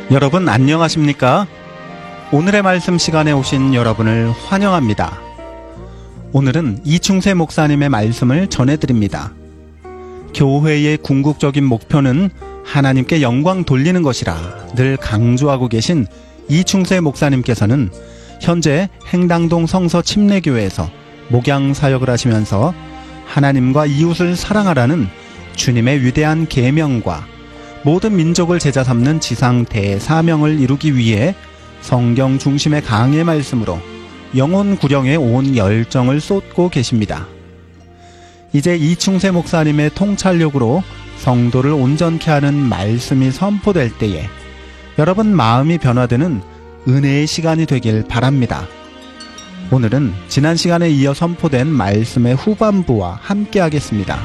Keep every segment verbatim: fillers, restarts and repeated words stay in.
여러분 안녕하십니까? 오늘의 말씀 시간에 오신 여러분을 환영합니다. 오늘은 이충세 목사님의 말씀을 전해드립니다. 교회의 궁극적인 목표는 하나님께 영광 돌리는 것이라 늘 강조하고 계신 이충세 목사님께서는 현재 행당동 성서 침례교회에서 목양 사역을 하시면서 하나님과 이웃을 사랑하라는 주님의 위대한 계명과 모든 민족을 제자 삼는 지상 대사명을 이루기 위해 성경 중심의 강의 말씀으로 영혼 구령에 온 열정을 쏟고 계십니다. 이제 이충세 목사님의 통찰력으로 성도를 온전케 하는 말씀이 선포될 때에 여러분 마음이 변화되는 은혜의 시간이 되길 바랍니다. 오늘은 지난 시간에 이어 선포된 말씀의 후반부와 함께 하겠습니다.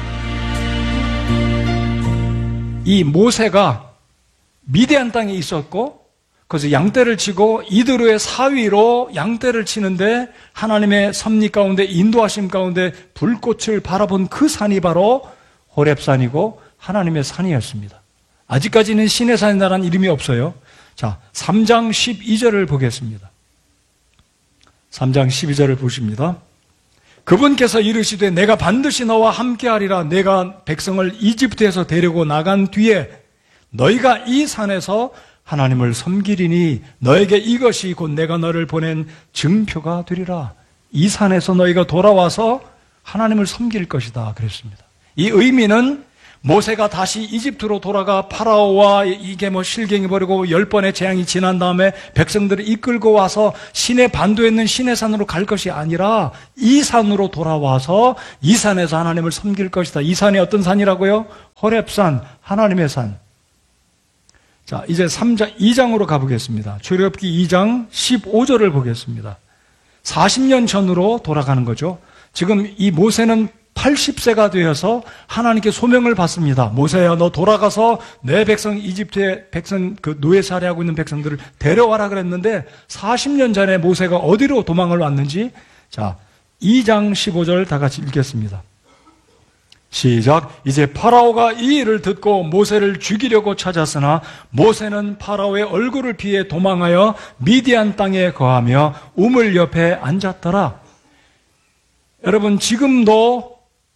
이 모세가 미디안 땅에 있었고 거기서 양떼를 치고 이드로의 사위로 양떼를 치는데 하나님의 섭리 가운데 인도하심 가운데 불꽃을 바라본 그 산이 바로 호렙산이고 하나님의 산이었습니다. 아직까지는 신의 산이라는 이름이 없어요. 자, 삼 장 십이 절을 보겠습니다. 삼 장 십이 절을 보십니다. 그분께서 이르시되 내가 반드시 너와 함께하리라. 내가 백성을 이집트에서 데리고 나간 뒤에 너희가 이 산에서 하나님을 섬기리니 너에게 이것이 곧 내가 너를 보낸 증표가 되리라. 이 산에서 너희가 돌아와서 하나님을 섬길 것이다 그랬습니다. 이 의미는 모세가 다시 이집트로 돌아가 파라오와 이게 뭐 실갱이 벌이고 열 번의 재앙이 지난 다음에 백성들을 이끌고 와서 시내 반도에 있는 시내산으로 갈 것이 아니라 이 산으로 돌아와서 이 산에서 하나님을 섬길 것이다. 이 산이 어떤 산이라고요? 호렙산, 하나님의 산. 자, 이제 삼 장, 이 장으로 가보겠습니다. 출애굽기 이 장 십오 절을 보겠습니다. 사십 년 전으로 돌아가는 거죠. 지금 이 모세는 팔십 세가 되어서 하나님께 소명을 받습니다. 모세야, 너 돌아가서 내 백성 이집트의 백성 그 노예 살해하고 있는 백성들을 데려와라 그랬는데 사십 년 전에 모세가 어디로 도망을 왔는지 자, 이 장 십오 절 다 같이 읽겠습니다. 시작. 이제 파라오가 이 일을 듣고 모세를 죽이려고 찾았으나 모세는 파라오의 얼굴을 피해 도망하여 미디안 땅에 거하며 우물 옆에 앉았더라. 여러분, 지금도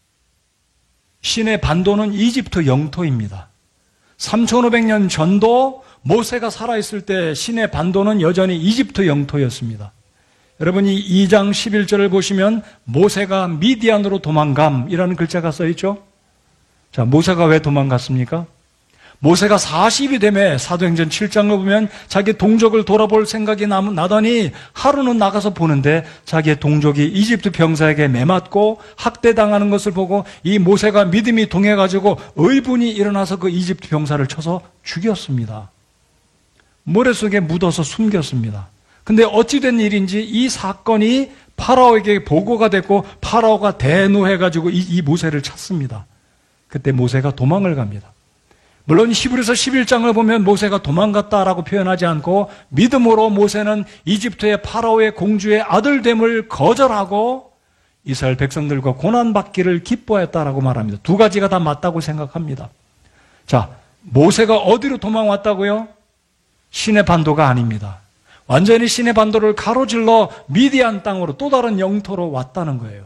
신의 반도는 이집트 영토입니다. 삼천오백 년 전도 모세가 살아있을 때 신의 반도는 여전히 이집트 영토였습니다. 여러분이 이 장 십일 절을 보시면 모세가 미디안으로 도망감이라는 글자가 써있죠. 자, 모세가 왜 도망갔습니까? 모세가 사십이 되매 사도행전 칠 장을 보면 자기 동족을 돌아볼 생각이 나더니 하루는 나가서 보는데 자기의 동족이 이집트 병사에게 매맞고 학대당하는 것을 보고 이 모세가 믿음이 동해가지고 의분이 일어나서 그 이집트 병사를 쳐서 죽였습니다. 모래 속에 묻어서 숨겼습니다. 근데 어찌된 일인지 이 사건이 파라오에게 보고가 됐고 파라오가 대노해가지고 이, 이 모세를 찾습니다. 그때 모세가 도망을 갑니다. 물론 히브리서 십일 장을 보면 모세가 도망갔다라고 표현하지 않고 믿음으로 모세는 이집트의 파라오의 공주의 아들됨을 거절하고 이스라엘 백성들과 고난받기를 기뻐했다라고 말합니다. 두 가지가 다 맞다고 생각합니다. 자, 모세가 어디로 도망왔다고요? 신의 반도가 아닙니다. 완전히 신의 반도를 가로질러 미디안 땅으로 또 다른 영토로 왔다는 거예요.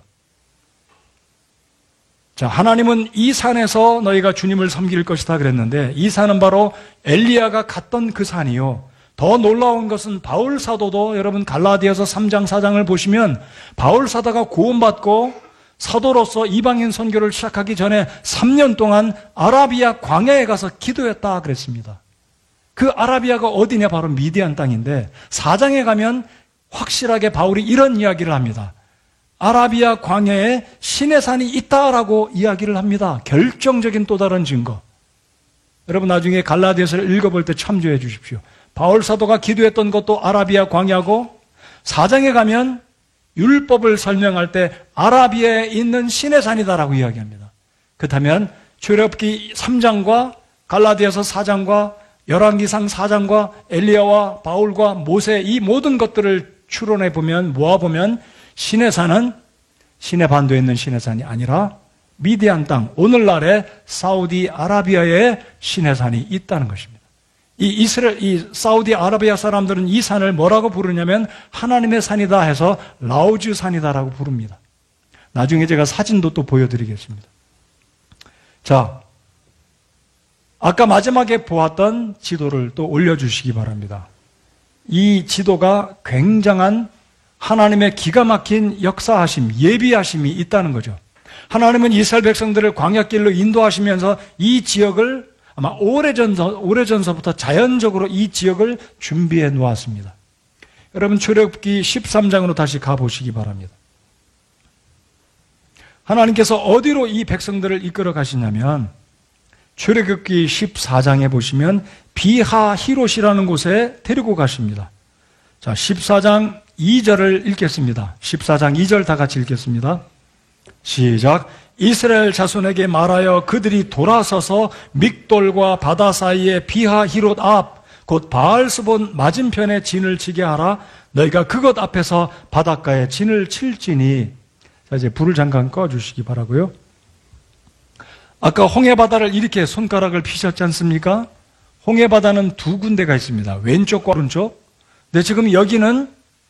자, 하나님은 이 산에서 너희가 주님을 섬길 것이다 그랬는데 이 산은 바로 엘리야가 갔던 그 산이요. 더 놀라운 것은 바울 사도도 여러분 갈라디아서 삼 장 사 장을 보시면 바울 사도가 구원받고 사도로서 이방인 선교를 시작하기 전에 삼 년 동안 아라비아 광야에 가서 기도했다 그랬습니다. 그 아라비아가 어디냐? 바로 미디안 땅인데 사 장에 가면 확실하게 바울이 이런 이야기를 합니다. 아라비아 광야에 신의 산이 있다라고 이야기를 합니다. 결정적인 또 다른 증거. 여러분 나중에 갈라디아서를 읽어볼 때 참조해 주십시오. 바울 사도가 기도했던 것도 아라비아 광야고 사 장에 가면 율법을 설명할 때 아라비아에 있는 신의 산이다라고 이야기합니다. 그렇다면 출애굽기 삼 장과 갈라디아서 사 장과 열왕기상 사 장과 엘리야와 바울과 모세 이 모든 것들을 추론해 보면 모아보면 신의 산은 신의 반도에 있는 신의 산이 아니라 미디안 땅, 오늘날의 사우디아라비아에 신의 산이 있다는 것입니다. 이 이스라엘, 이 사우디 아라비아 사람들은 이 산을 뭐라고 부르냐면 하나님의 산이다 해서 라우즈 산이다라고 부릅니다. 나중에 제가 사진도 또 보여드리겠습니다. 자, 아까 마지막에 보았던 지도를 또 올려주시기 바랍니다. 이 지도가 굉장한 하나님의 기가 막힌 역사하심, 예비하심이 있다는 거죠. 하나님은 이스라엘 백성들을 광야길로 인도하시면서 이 지역을 아마 오래전서, 오래전서부터 자연적으로 이 지역을 준비해 놓았습니다. 여러분 출애굽기 십삼 장으로 다시 가보시기 바랍니다. 하나님께서 어디로 이 백성들을 이끌어 가시냐면 출애굽기 십사 장에 보시면 비하히롯이라는 곳에 데리고 가십니다. 자, 십사 장 이 절을 읽겠습니다. 십사 장 이 절 다 같이 읽겠습니다. 시작. 이스라엘 자손에게 말하여 그들이 돌아서서 믹돌과 바다 사이에 비하히롯 앞 곧 바알스본 맞은편에 진을 치게 하라. 너희가 그것 앞에서 바닷가에 진을 칠지니. 자, 이제 불을 잠깐 꺼주시기 바라고요. 아까 홍해바다를 이렇게 손가락을 피셨지 않습니까? 홍해바다는 두 군데가 있습니다. 왼쪽과 오른쪽. 근데 지금 여기는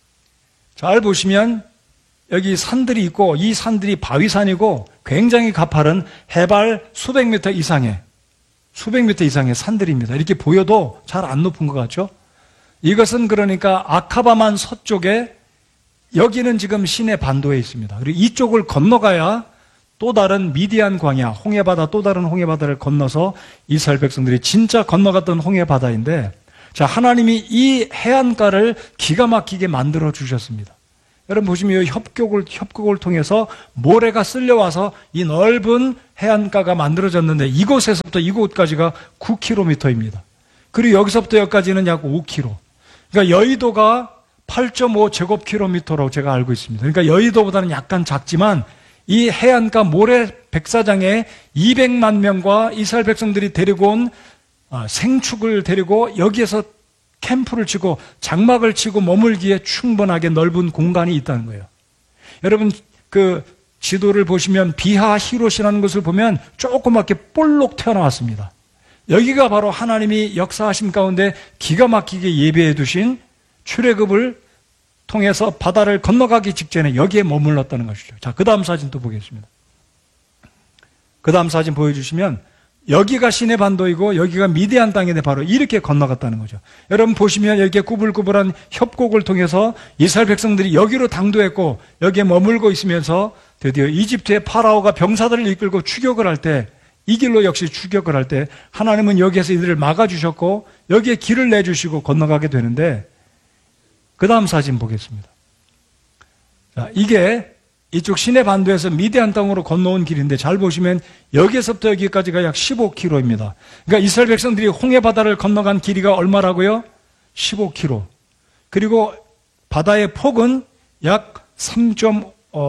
잘 보시면 여기 산들이 있고 이 산들이 바위산이고 굉장히 가파른 해발 수백 미터 이상의 수백 미터 이상의 산들입니다. 이렇게 보여도 잘 안 높은 것 같죠? 이것은 그러니까 아카바만 서쪽에 여기는 지금 시내 반도에 있습니다. 그리고 이쪽을 건너가야 또 다른 미디안 광야, 홍해바다 또 다른 홍해바다를 건너서 이스라엘 백성들이 진짜 건너갔던 홍해바다인데 자, 하나님이 이 해안가를 기가 막히게 만들어 주셨습니다. 여러분 보시면 이 협곡을, 협곡을 통해서 모래가 쓸려와서 이 넓은 해안가가 만들어졌는데 이곳에서부터 이곳까지가 구 킬로미터입니다. 그리고 여기서부터 여기까지는 약 오 킬로미터. 그러니까 여의도가 팔 점 오 제곱킬로미터로 제가 알고 있습니다. 그러니까 여의도보다는 약간 작지만 이 해안가 모래 백사장에 이백만 명과 이스라엘 백성들이 데리고 온 생축을 데리고 여기에서 캠프를 치고 장막을 치고 머물기에 충분하게 넓은 공간이 있다는 거예요. 여러분 그 지도를 보시면 비하히롯이라는 것을 보면 조그맣게 볼록 튀어나왔습니다. 여기가 바로 하나님이 역사하심 가운데 기가 막히게 예배해 두신 출애굽을 통해서 바다를 건너가기 직전에 여기에 머물렀다는 것이죠. 자, 그 다음 사진 또 보겠습니다. 그 다음 사진 보여주시면 여기가 시내 반도이고 여기가 미디안 땅인데 바로 이렇게 건너갔다는 거죠. 여러분 보시면 여기에 구불구불한 협곡을 통해서 이스라엘 백성들이 여기로 당도했고 여기에 머물고 있으면서 드디어 이집트의 파라오가 병사들을 이끌고 추격을 할 때 이 길로 역시 추격을 할 때 하나님은 여기에서 이들을 막아주셨고 여기에 길을 내주시고 건너가게 되는데 그 다음 사진 보겠습니다. 자, 이게 이쪽 시내 반도에서 미디안 땅으로 건너온 길인데 잘 보시면 여기에서부터 여기까지가 약 십오 킬로미터입니다. 그러니까 이스라엘 백성들이 홍해바다를 건너간 길이가 얼마라고요? 십오 킬로미터. 그리고 바다의 폭은 약 삼 점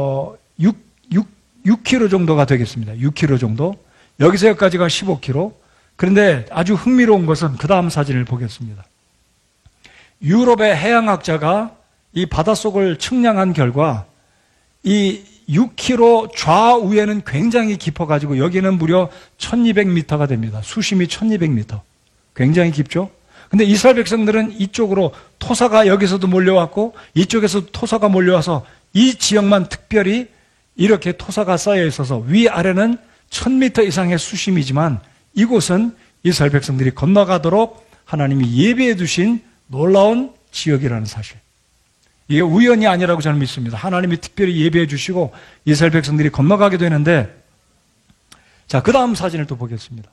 육 킬로미터 정도가 되겠습니다. 육 킬로미터 정도. 여기서 여기까지가 십오 킬로미터. 그런데 아주 흥미로운 것은 그 다음 사진을 보겠습니다. 유럽의 해양학자가 이 바닷속을 측량한 결과 이 육 킬로미터 좌우에는 굉장히 깊어가지고 여기는 무려 천이백 미터가 됩니다. 수심이 천이백 미터. 굉장히 깊죠? 근데 이스라엘 백성들은 이쪽으로 토사가 여기서도 몰려왔고 이쪽에서 토사가 몰려와서 이 지역만 특별히 이렇게 토사가 쌓여 있어서 위아래는 천 미터 이상의 수심이지만 이곳은 이스라엘 백성들이 건너가도록 하나님이 예비해 두신 놀라운 지역이라는 사실. 이게 우연이 아니라고 저는 믿습니다. 하나님이 특별히 예비해 주시고 이스라엘 백성들이 건너가게 되는데 자, 그 다음 사진을 또 보겠습니다.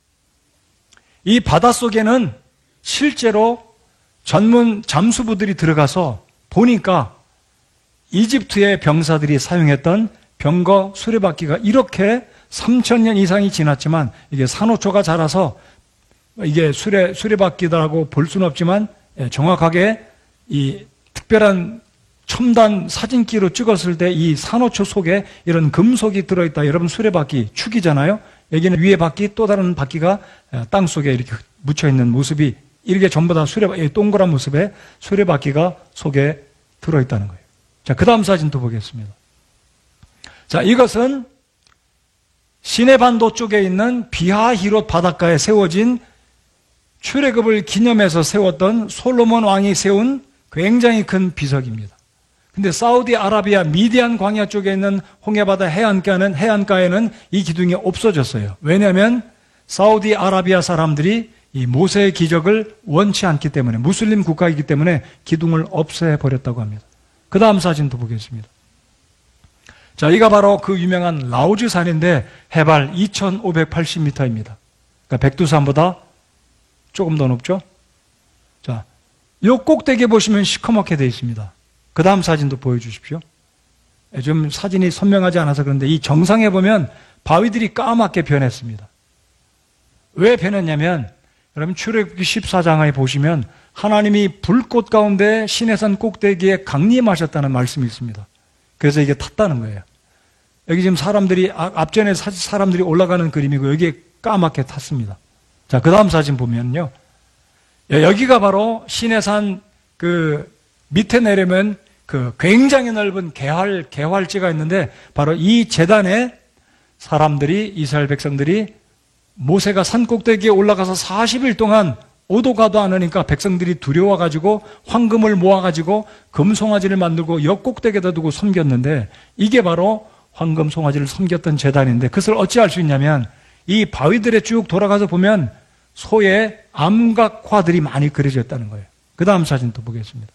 이 바닷속에는 실제로 전문 잠수부들이 들어가서 보니까 이집트의 병사들이 사용했던 병거 수레바퀴가 이렇게 삼천 년 이상이 지났지만 이게 산호초가 자라서 이게 수레, 수레바퀴다라고 볼 수는 없지만 정확하게 이 특별한 첨단 사진기로 찍었을 때 이 산호초 속에 이런 금속이 들어있다. 여러분 수레바퀴 축이잖아요. 여기는 위에 바퀴 또 다른 바퀴가 땅 속에 이렇게 묻혀있는 모습이 이렇게 전부 다 수레, 동그란 모습의 수레바퀴가 속에 들어있다는 거예요. 자, 그 다음 사진 또 보겠습니다. 자, 이것은 시내반도 쪽에 있는 비하히롯 바닷가에 세워진 출애굽을 기념해서 세웠던 솔로몬 왕이 세운 굉장히 큰 비석입니다. 근데 사우디아라비아 미디안 광야 쪽에 있는 홍해바다 해안가는, 해안가에는 이 기둥이 없어졌어요. 왜냐하면 사우디아라비아 사람들이 이 모세의 기적을 원치 않기 때문에, 무슬림 국가이기 때문에 기둥을 없애버렸다고 합니다. 그 다음 사진도 보겠습니다. 자, 이가 바로 그 유명한 라오즈산인데 해발 이천오백팔십 미터입니다. 그러니까 백두산보다 조금 더 높죠? 자, 이 꼭대기에 보시면 시커멓게 되어 있습니다. 그 다음 사진도 보여주십시오. 좀 사진이 선명하지 않아서 그런데 이 정상에 보면 바위들이 까맣게 변했습니다. 왜 변했냐면, 여러분 출애굽기 십사 장에 보시면 하나님이 불꽃 가운데 시내산 꼭대기에 강림하셨다는 말씀이 있습니다. 그래서 이게 탔다는 거예요. 여기 지금 사람들이, 앞전에 사람들이 올라가는 그림이고 여기에 까맣게 탔습니다. 자, 그 다음 사진 보면요. 여기가 바로 시내산 그 밑에 내려면 그 굉장히 넓은 개활, 개활지가 있는데 바로 이 제단에 사람들이, 이스라엘 백성들이 모세가 산 꼭대기에 올라가서 사십 일 동안 오도 가도 않으니까 백성들이 두려워가지고 황금을 모아가지고 금송아지를 만들고 역 꼭대기에다 두고 섬겼는데 이게 바로 황금 송아지를 섬겼던 제단인데 그것을 어찌 알 수 있냐면 이 바위들에 쭉 돌아가서 보면 소의 암각화들이 많이 그려져 있다는 거예요. 그 다음 사진 또 보겠습니다.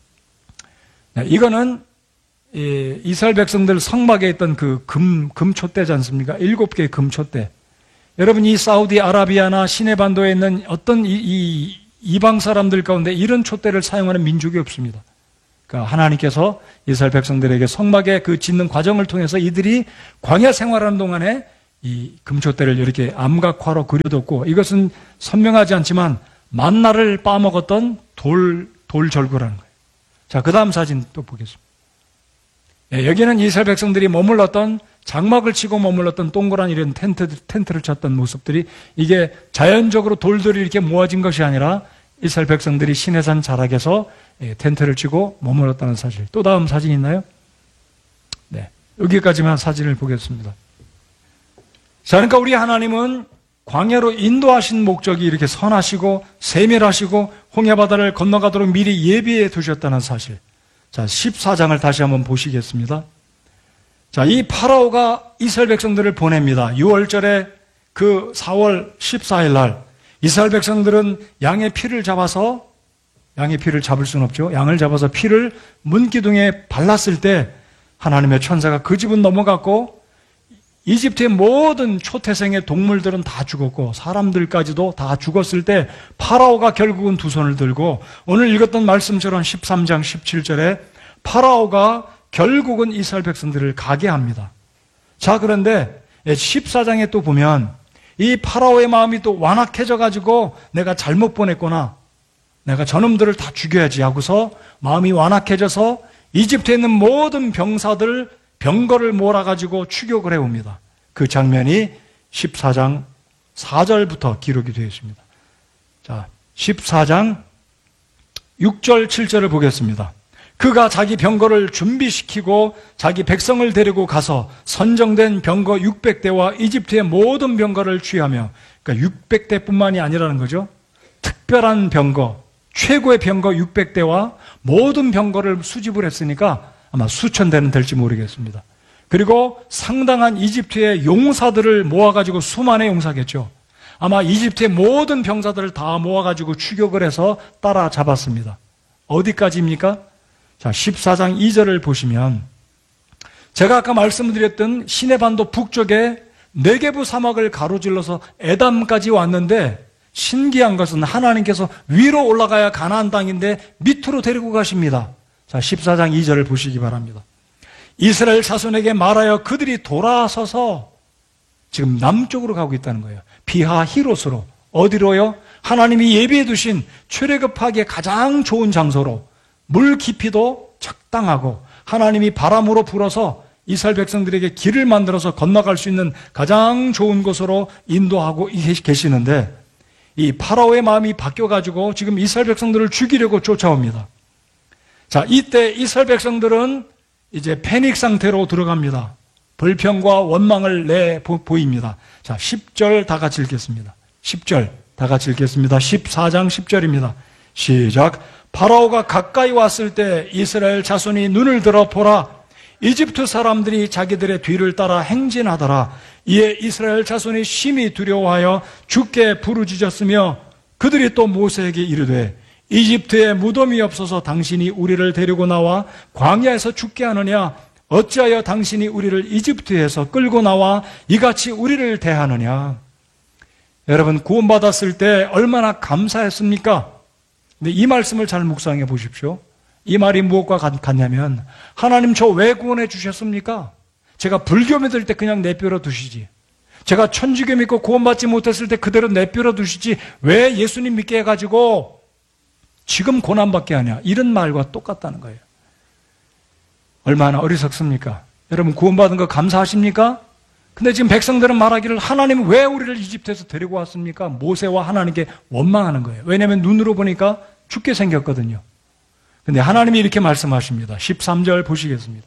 네, 이거는 이스라엘 백성들 성막에 있던 그 금, 금촛대지 않습니까? 일곱 개의 금촛대. 여러분, 이 사우디아라비아나 시내반도에 있는 어떤 이, 이 이방 사람들 가운데 이런 촛대를 사용하는 민족이 없습니다. 그러니까 하나님께서 이스라엘 백성들에게 성막에 그 짓는 과정을 통해서 이들이 광야 생활하는 동안에 이 금촛대를 이렇게 암각화로 그려뒀고 이것은 선명하지 않지만 만나를 빠먹었던 돌, 돌절구라는 거예요. 자, 그 다음 사진 또 보겠습니다. 네, 여기는 이스라엘 백성들이 머물렀던 장막을 치고 머물렀던 동그란 이런 텐트, 텐트를 쳤던 모습들이 이게 자연적으로 돌들이 이렇게 모아진 것이 아니라 이스라엘 백성들이 시내산 자락에서 텐트를 치고 머물렀다는 사실. 또 다음 사진 있나요? 네, 여기까지만 사진을 보겠습니다. 자, 그러니까 우리 하나님은 광야로 인도하신 목적이 이렇게 선하시고 세밀하시고 홍해바다를 건너가도록 미리 예비해 두셨다는 사실. 자, 십사 장을 다시 한번 보시겠습니다. 자, 이 파라오가 이스라엘 백성들을 보냅니다. 유월절에 그 사월 십사일 날 이스라엘 백성들은 양의 피를 잡아서, 양의 피를 잡을 수는 없죠. 양을 잡아서 피를 문기둥에 발랐을 때 하나님의 천사가 그 집은 넘어갔고 이집트의 모든 초태생의 동물들은 다 죽었고 사람들까지도 다 죽었을 때 파라오가 결국은 두 손을 들고 오늘 읽었던 말씀처럼 십삼 장 십칠 절에 파라오가 결국은 이스라엘 백성들을 가게 합니다. 자, 그런데 십사 장에 또 보면 이 파라오의 마음이 또 완악해져 가지고 내가 잘못 보냈구나, 내가 저놈들을 다 죽여야지 하고서 마음이 완악해져서 이집트에 있는 모든 병사들 병거를 몰아가지고 추격을 해옵니다. 그 장면이 십사 장 사 절부터 기록이 되어 있습니다. 자, 십사 장 육 절 칠 절을 보겠습니다. 그가 자기 병거를 준비시키고 자기 백성을 데리고 가서 선정된 병거 육백 대와 이집트의 모든 병거를 취하며, 그러니까 육백 대뿐만이 아니라는 거죠. 특별한 병거, 최고의 병거 육백 대와 모든 병거를 수집을 했으니까 아마 수천 대는 될지 모르겠습니다. 그리고 상당한 이집트의 용사들을 모아가지고, 수만의 용사겠죠. 아마 이집트의 모든 병사들을 다 모아가지고 추격을 해서 따라잡았습니다. 어디까지입니까? 자, 십사 장 이 절을 보시면 제가 아까 말씀드렸던 시내반도 북쪽에 네게부 사막을 가로질러서 에담까지 왔는데 신기한 것은 하나님께서 위로 올라가야 가나안 땅인데 밑으로 데리고 가십니다. 자, 십사 장 이 절을 보시기 바랍니다. 이스라엘 자손에게 말하여 그들이 돌아서서 지금 남쪽으로 가고 있다는 거예요. 비하 히롯으로. 어디로요? 하나님이 예비해 두신 출애굽하기에 가장 좋은 장소로, 물 깊이도 적당하고 하나님이 바람으로 불어서 이스라엘 백성들에게 길을 만들어서 건너갈 수 있는 가장 좋은 곳으로 인도하고 계시는데 이 파라오의 마음이 바뀌어가지고 지금 이스라엘 백성들을 죽이려고 쫓아옵니다. 자, 이때 이스라엘 백성들은 이제 패닉 상태로 들어갑니다. 불평과 원망을 내 보입니다. 자, 십 절 다 같이 읽겠습니다. 십 절 다 다 같이 읽겠습니다. 십사 장 십 절입니다. 시작. 파라오가 가까이 왔을 때 이스라엘 자손이 눈을 들어 보라. 이집트 사람들이 자기들의 뒤를 따라 행진하더라. 이에 이스라엘 자손이 심히 두려워하여 주께 부르짖었으며 그들이 또 모세에게 이르되 이집트에 무덤이 없어서 당신이 우리를 데리고 나와 광야에서 죽게 하느냐? 어찌하여 당신이 우리를 이집트에서 끌고 나와 이같이 우리를 대하느냐? 여러분, 구원받았을 때 얼마나 감사했습니까? 근데 이 말씀을 잘 묵상해 보십시오. 이 말이 무엇과 같냐면, 하나님 저 왜 구원해 주셨습니까? 제가 불교 믿을 때 그냥 내버려 두시지. 제가 천주교 믿고 구원받지 못했을 때 그대로 내버려 두시지. 왜 예수님 믿게 해가지고 지금 고난받게 하냐? 이런 말과 똑같다는 거예요. 얼마나 어리석습니까? 여러분, 구원받은 거 감사하십니까? 근데 지금 백성들은 말하기를 하나님은 왜 우리를 이집트에서 데리고 왔습니까? 모세와 하나님께 원망하는 거예요. 왜냐하면 눈으로 보니까 죽게 생겼거든요. 근데 하나님이 이렇게 말씀하십니다. 십삼 절 보시겠습니다.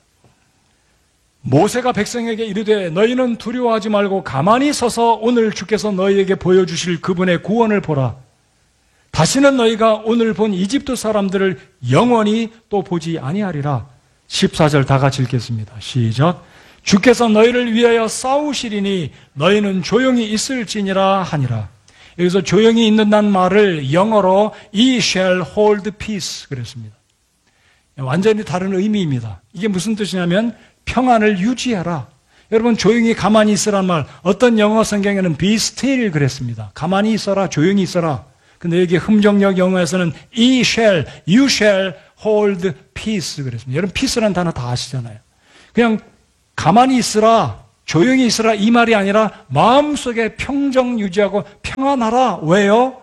모세가 백성에게 이르되 너희는 두려워하지 말고 가만히 서서 오늘 주께서 너희에게 보여주실 그분의 구원을 보라. 다시는 너희가 오늘 본 이집트 사람들을 영원히 또 보지 아니하리라. 십사 절 다 같이 읽겠습니다. 시작. 주께서 너희를 위하여 싸우시리니 너희는 조용히 있을지니라 하니라. 여기서 조용히 있는다는 말을 영어로 Ye shall hold peace 그랬습니다. 완전히 다른 의미입니다. 이게 무슨 뜻이냐면 평안을 유지하라. 여러분, 조용히 가만히 있으란 말, 어떤 영어 성경에는 be still 그랬습니다. 가만히 있어라, 조용히 있어라. 근데 여기 흠정역 영어에서는 Ye shall, you shall hold peace 그랬습니다. 여러분, peace라는 단어 다 아시잖아요. 그냥 가만히 있으라, 조용히 있으라 이 말이 아니라 마음속에 평정 유지하고 평안하라. 왜요?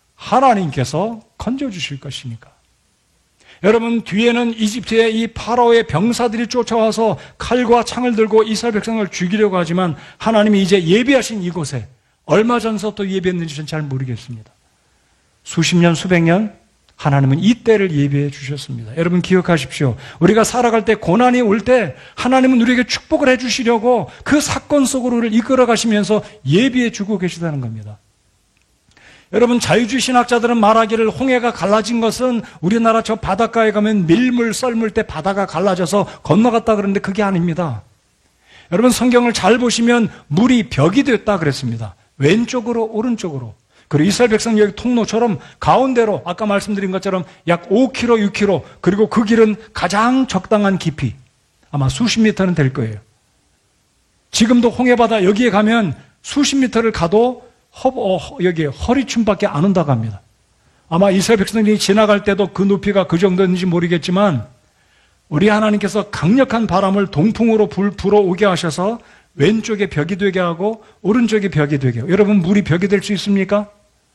하나님께서 건져주실 것이니까. 여러분, 뒤에는 이집트의 이 파라오의 병사들이 쫓아와서 칼과 창을 들고 이스라엘 백성을 죽이려고 하지만 하나님이 이제 예비하신 이곳에 얼마 전부터 예비했는지 저는 잘 모르겠습니다. 수십 년, 수백 년 하나님은 이 때를 예비해 주셨습니다. 여러분 기억하십시오. 우리가 살아갈 때 고난이 올 때 하나님은 우리에게 축복을 해 주시려고 그 사건 속으로 우리를 이끌어 가시면서 예비해 주고 계시다는 겁니다. 여러분, 자유주의 신학자들은 말하기를 홍해가 갈라진 것은 우리나라 저 바닷가에 가면 밀물 썰물 때 바다가 갈라져서 건너갔다 그러는데 그게 아닙니다. 여러분, 성경을 잘 보시면 물이 벽이 됐다 그랬습니다. 왼쪽으로 오른쪽으로. 그리고 이스라엘 백성 여기 통로처럼 가운데로 아까 말씀드린 것처럼 약 오 킬로미터, 육 킬로미터 그리고 그 길은 가장 적당한 깊이 아마 수십 미터는 될 거예요. 지금도 홍해바다 여기에 가면 수십 미터를 가도 허, 어, 여기 허리춤밖에 안 온다고 합니다. 아마 이스라엘 백성들이 지나갈 때도 그 높이가 그 정도인지 모르겠지만 우리 하나님께서 강력한 바람을 동풍으로 불, 불어오게 하셔서 왼쪽에 벽이 되게 하고 오른쪽에 벽이 되게 하고. 여러분, 물이 벽이 될 수 있습니까?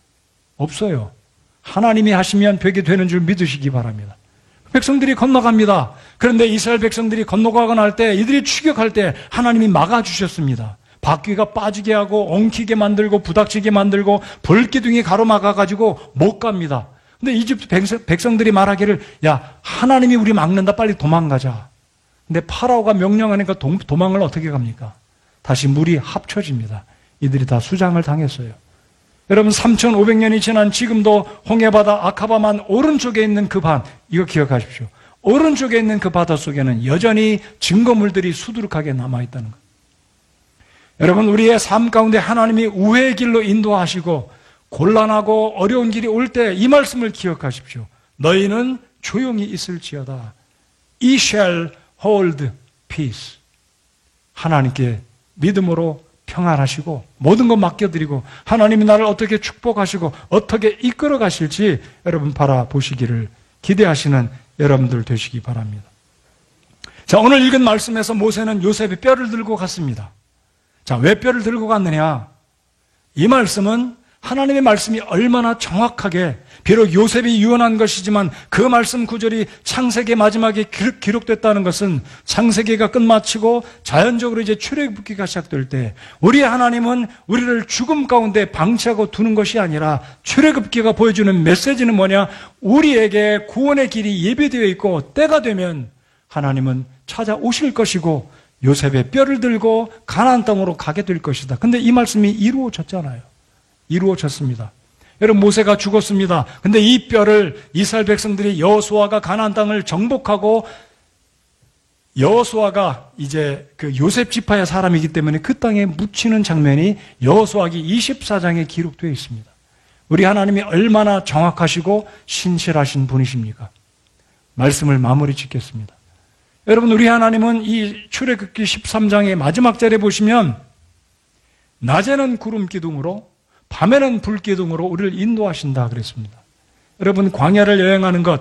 없어요. 하나님이 하시면 벽이 되는 줄 믿으시기 바랍니다. 백성들이 건너갑니다. 그런데 이스라엘 백성들이 건너가거나 할 때 이들이 추격할 때 하나님이 막아주셨습니다. 바퀴가 빠지게 하고 엉키게 만들고 부닥치게 만들고 불기둥이 가로막아가지고 못 갑니다. 근데 이집트 백성들이 말하기를 야, 하나님이 우리 막는다, 빨리 도망가자. 근데 파라오가 명령하니까 도, 도망을 어떻게 갑니까? 다시 물이 합쳐집니다. 이들이 다 수장을 당했어요. 여러분, 삼천오백 년이 지난 지금도 홍해바다 아카바만 오른쪽에 있는 그 반, 이거 기억하십시오. 오른쪽에 있는 그 바다 속에는 여전히 증거물들이 수두룩하게 남아있다는 것. 여러분, 우리의 삶 가운데 하나님이 우회의 길로 인도하시고 곤란하고 어려운 길이 올 때 이 말씀을 기억하십시오. 너희는 조용히 있을지어다. Ye shall hold peace. 하나님께 믿음으로 평안하시고 모든 것 맡겨드리고 하나님이 나를 어떻게 축복하시고 어떻게 이끌어 가실지 여러분 바라보시기를 기대하시는 여러분들 되시기 바랍니다. 자, 오늘 읽은 말씀에서 모세는 요셉의 뼈를 들고 갔습니다. 자, 왜 뼈를 들고 갔느냐? 이 말씀은 하나님의 말씀이 얼마나 정확하게, 비록 요셉이 유언한 것이지만 그 말씀 구절이 창세기 마지막에 기록됐다는 것은 창세기가 끝마치고 자연적으로 이제 출애굽기가 시작될 때 우리 하나님은 우리를 죽음 가운데 방치하고 두는 것이 아니라 출애굽기가 보여주는 메시지는 뭐냐? 우리에게 구원의 길이 예비되어 있고 때가 되면 하나님은 찾아오실 것이고 요셉의 뼈를 들고 가나안 땅으로 가게 될 것이다. 근데 이 말씀이 이루어졌잖아요. 이루어졌습니다. 여러분, 모세가 죽었습니다. 근데 이 뼈를 이스라엘 백성들이 여호수아가 가나안 땅을 정복하고 여호수아가 이제 그 요셉 지파의 사람이기 때문에 그 땅에 묻히는 장면이 여호수아기 이십사 장에 기록되어 있습니다. 우리 하나님이 얼마나 정확하시고 신실하신 분이십니까? 말씀을 마무리 짓겠습니다. 여러분, 우리 하나님은 이 출애굽기 십삼 장의 마지막 절에 보시면 낮에는 구름 기둥으로 밤에는 불 기둥으로 우리를 인도하신다 그랬습니다. 여러분, 광야를 여행하는 것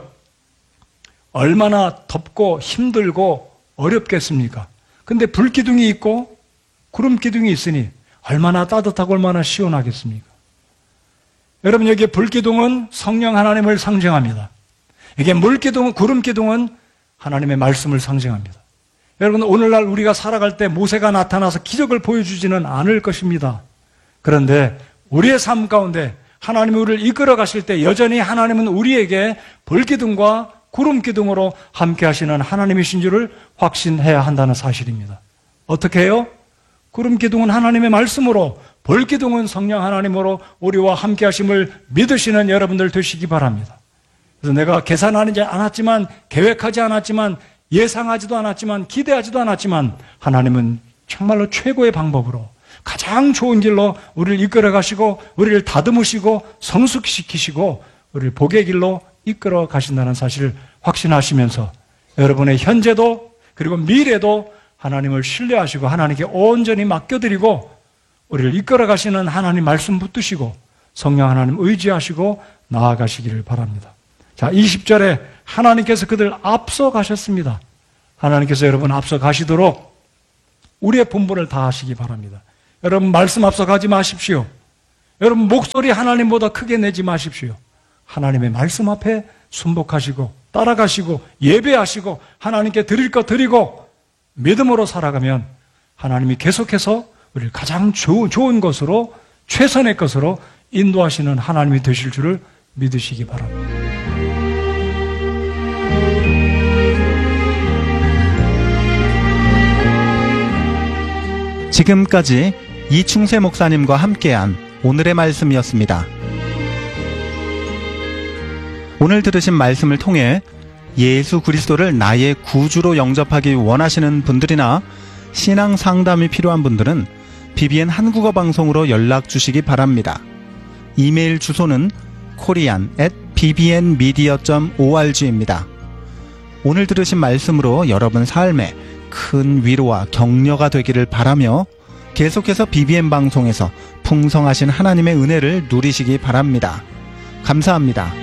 얼마나 덥고 힘들고 어렵겠습니까? 근데 불 기둥이 있고 구름 기둥이 있으니 얼마나 따뜻하고 얼마나 시원하겠습니까? 여러분, 여기에 불 기둥은 성령 하나님을 상징합니다. 이게 물 기둥은, 구름 기둥은 하나님의 말씀을 상징합니다. 여러분, 오늘날 우리가 살아갈 때 모세가 나타나서 기적을 보여주지는 않을 것입니다. 그런데 우리의 삶 가운데 하나님이 우리를 이끌어 가실 때 여전히 하나님은 우리에게 불기둥과 구름 기둥으로 함께 하시는 하나님이신 줄을 확신해야 한다는 사실입니다. 어떻게 해요? 구름 기둥은 하나님의 말씀으로, 불 기둥은 성령 하나님으로 우리와 함께 하심을 믿으시는 여러분들 되시기 바랍니다. 그래서 내가 계산하지 않았지만, 계획하지 않았지만, 예상하지도 않았지만, 기대하지도 않았지만 하나님은 정말로 최고의 방법으로 가장 좋은 길로 우리를 이끌어 가시고 우리를 다듬으시고 성숙시키시고 우리를 복의 길로 이끌어 가신다는 사실을 확신하시면서 여러분의 현재도 그리고 미래도 하나님을 신뢰하시고 하나님께 온전히 맡겨드리고 우리를 이끌어 가시는 하나님 말씀 붙드시고 성령 하나님 의지하시고 나아가시기를 바랍니다. 자, 이십 절에 하나님께서 그들 앞서 가셨습니다. 하나님께서 여러분 앞서 가시도록 우리의 본분을 다하시기 바랍니다. 여러분, 말씀 앞서 가지 마십시오. 여러분, 목소리 하나님보다 크게 내지 마십시오. 하나님의 말씀 앞에 순복하시고 따라가시고 예배하시고 하나님께 드릴 것 드리고 믿음으로 살아가면 하나님이 계속해서 우리를 가장 좋은, 좋은 것으로, 최선의 것으로 인도하시는 하나님이 되실 줄을 믿으시기 바랍니다. 지금까지 이충세 목사님과 함께한 오늘의 말씀이었습니다. 오늘 들으신 말씀을 통해 예수 그리스도를 나의 구주로 영접하기 원하시는 분들이나 신앙 상담이 필요한 분들은 비비엔 한국어 방송으로 연락 주시기 바랍니다. 이메일 주소는 코리안 앳 비비엔미디어 닷 오알지입니다. 오늘 들으신 말씀으로 여러분 삶에 큰 위로와 격려가 되기를 바라며 계속해서 비비엔 방송에서 풍성하신 하나님의 은혜를 누리시기 바랍니다. 감사합니다.